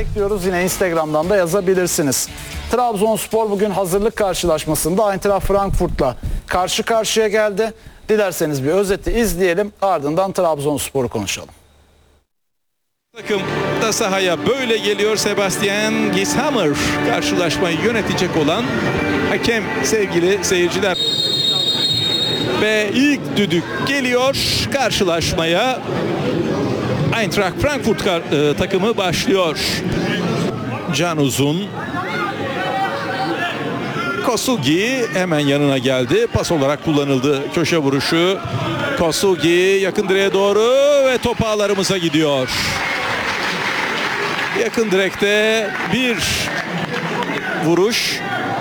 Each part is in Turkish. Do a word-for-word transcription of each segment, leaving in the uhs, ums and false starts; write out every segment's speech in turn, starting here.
bekliyoruz. Yine Instagram'dan da yazabilirsiniz. Trabzonspor bugün hazırlık karşılaşmasında Eintracht Frankfurt'la karşı karşıya geldi. Dilerseniz bir özeti izleyelim, ardından Trabzonspor'u konuşalım. Takım da sahaya böyle geliyor. Sebastian Gishammer karşılaşmayı yönetecek olan hakem sevgili seyirciler. Ve ilk düdük geliyor karşılaşmaya. Eintracht Frankfurt e, takımı başlıyor. Can Uzun. Kosugi hemen yanına geldi. Pas olarak kullanıldı. Köşe vuruşu. Kosugi yakın direğe doğru ve top ağlarımıza gidiyor. Yakın direkte bir vuruş.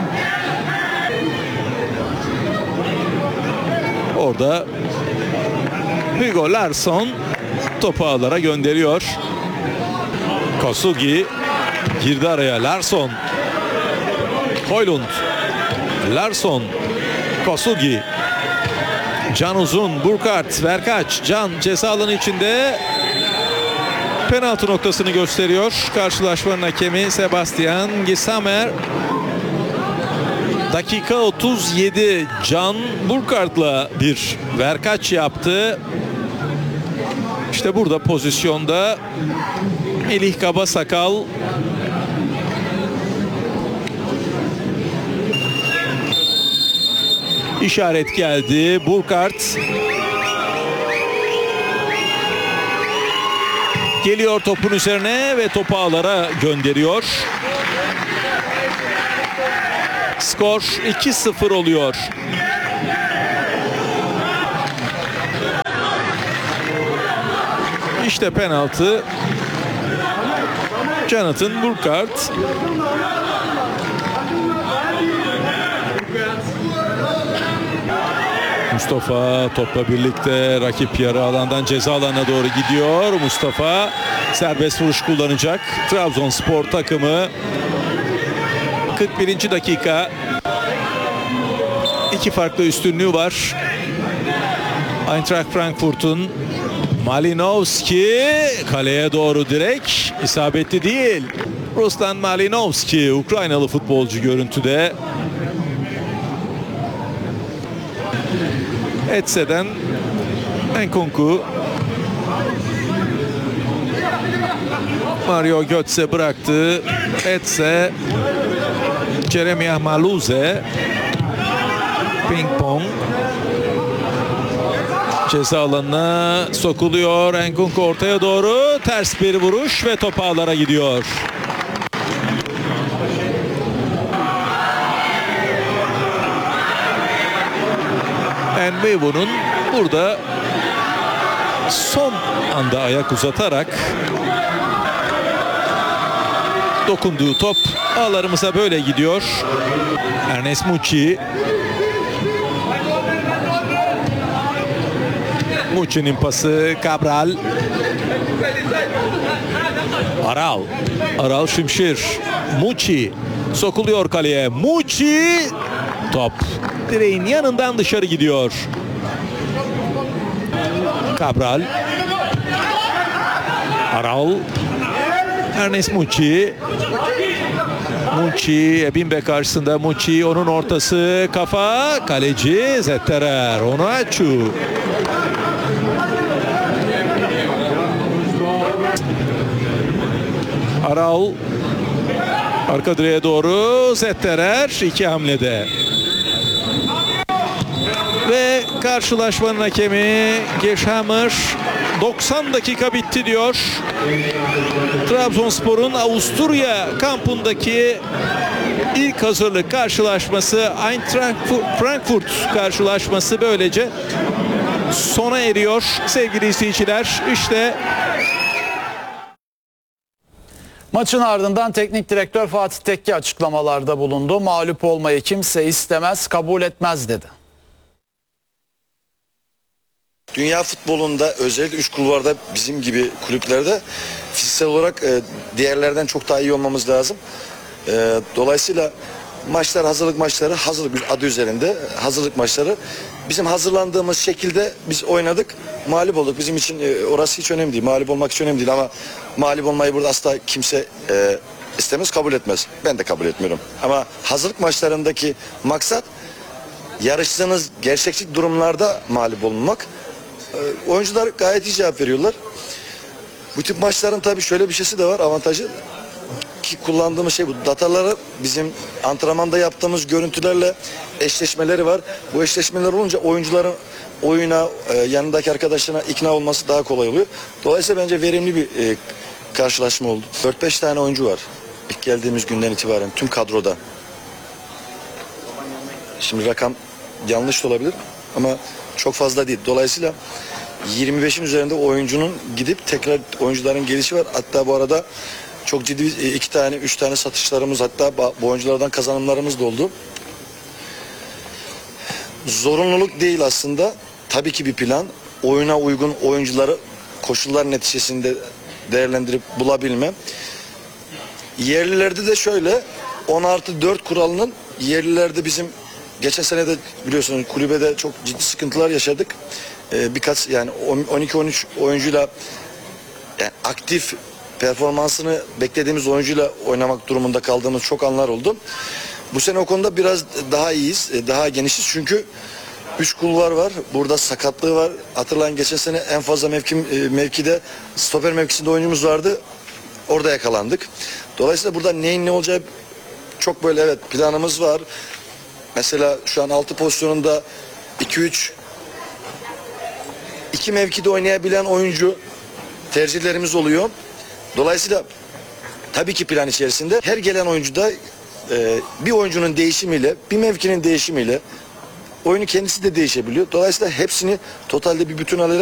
Orada Hugo Larsson topu ağlara gönderiyor. Kosugi girdi araya. Larsson. Højlund. Larsson. Kosugi. Can Uzun. Burkhardt. Verkaç. Can ceza alanı içinde. Penaltı noktasını gösteriyor. Karşılaşmanın hakemi Sebastian Gishammer. Dakika otuz yedi. Can Burkhardt'la bir verkaç yaptı. İşte burada pozisyonda Melih Kabasakal işaret geldi. Burkhardt geliyor topun üzerine ve topu ağlara gönderiyor. Skor iki sıfır oluyor. İşte penaltı. Jonathan Burkhardt. Mustafa topla birlikte rakip yarı alandan ceza alanına doğru gidiyor. Mustafa serbest vuruş kullanacak. Trabzonspor takımı kırk birinci dakika. İki farklı üstünlüğü var. Eintracht Frankfurt'un Malinovski kaleye doğru direk isabetli değil. Ruslan Malinovski Ukraynalı futbolcu görüntüde. Etse'den Enkunku. Mario Götze bıraktı. Etse. Jeremiah Maluze. Ping pong. Ceza alanına sokuluyor. Enkunku ortaya doğru. Ters bir vuruş ve top ağlara gidiyor. Envevo'nun burada son anda ayak uzatarak dokunduğu top ağlarımıza böyle gidiyor. Ernest Muçi. Muçi'nin pası Cabral. Aral. Aral Şimşir. Muçi. Sokuluyor kaleye. Muçi. Top direğin yanından dışarı gidiyor. Cabral. Aral. Ernest Muçi. Muçi. Ebimbe karşısında Muçi. Onun ortası kafa. Kaleci Zetterer. Onuachu. Aral. Arka direğe doğru Zetterer. iki hamlede. Ve karşılaşmanın hakemi Gishammer doksan dakika bitti diyor. Trabzonspor'un Avusturya kampındaki ilk hazırlık karşılaşması Eintracht Frankfurt karşılaşması böylece sona eriyor sevgili izleyiciler. İşte maçın ardından teknik direktör Fatih Tekke açıklamalarda bulundu. Mağlup olmayı kimse istemez, kabul etmez dedi. Dünya futbolunda özellikle üç kulvarda bizim gibi kulüplerde fiziksel olarak e, diğerlerden çok daha iyi olmamız lazım. E, dolayısıyla maçlar, hazırlık maçları, hazırlık bir adı üzerinde hazırlık maçları. Bizim hazırlandığımız şekilde biz oynadık, mağlup olduk. Bizim için e, orası hiç önemli değil, mağlup olmak hiç önemli değil ama mağlup olmayı burada asla kimse e, istemez, kabul etmez. Ben de kabul etmiyorum. Ama hazırlık maçlarındaki maksat yarıştığınız gerçekçi durumlarda mağlup olmak. E, oyuncular gayet iyi cevap veriyorlar. Bu tip maçların tabii şöyle bir şeysi de var, avantajı. Ki kullandığımız şey bu. Dataları bizim antrenmanda yaptığımız görüntülerle eşleşmeleri var. Bu eşleşmeler olunca oyuncuların oyuna, e, yanındaki arkadaşlarına ikna olması daha kolay oluyor. Dolayısıyla bence verimli bir e, karşılaşma oldu. dört beş tane oyuncu var. İlk geldiğimiz günden itibaren tüm kadroda. Şimdi rakam yanlış da olabilir ama çok fazla değil. Dolayısıyla yirmi beşin üzerinde oyuncunun gidip tekrar oyuncuların gelişi var. Hatta bu arada çok ciddi iki tane, üç tane satışlarımız, hatta bu oyunculardan kazanımlarımız da oldu. Zorunluluk değil aslında. Tabii ki bir plan. Oyuna uygun oyuncuları koşullar neticesinde değerlendirip bulabilme. Yerlilerde de şöyle, on artı dört kuralının yerlilerde bizim geçen sene de biliyorsunuz kulübede çok ciddi sıkıntılar yaşadık. Ee, birkaç yani on iki on üç oyuncuyla yani aktif performansını beklediğimiz oyuncuyla oynamak durumunda kaldığımız çok anlar oldu. Bu sene o konuda biraz daha iyiyiz, daha genişiz çünkü üç kulvar var. Burada sakatlığı var. Hatırlayın geçen sene en fazla mevki, mevkide stoper mevkisinde oyuncumuz vardı. Orada yakalandık. Dolayısıyla burada neyin ne olacağı çok böyle evet planımız var. Mesela şu an altı pozisyonunda iki üç iki mevkide oynayabilen oyuncu tercihlerimiz oluyor. Dolayısıyla tabii ki plan içerisinde her gelen oyuncuda e, bir oyuncunun değişimiyle, bir mevkinin değişimiyle oyunu kendisi de değişebiliyor. Dolayısıyla hepsini totalde bir bütün alarak